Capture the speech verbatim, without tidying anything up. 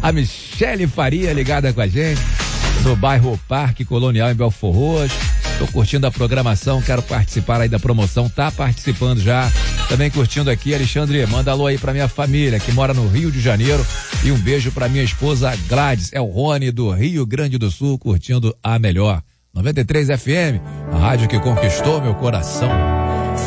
A Michele Faria ligada com a gente, do bairro Parque Colonial em Belfor Roxo. Tô curtindo a programação, quero participar aí da promoção, tá participando já. Também curtindo aqui, Alexandre, manda alô aí pra minha família, que mora no Rio de Janeiro. E um beijo pra minha esposa Gladys, é o Rony do Rio Grande do Sul, curtindo a melhor. noventa e três F M, a rádio que conquistou meu coração.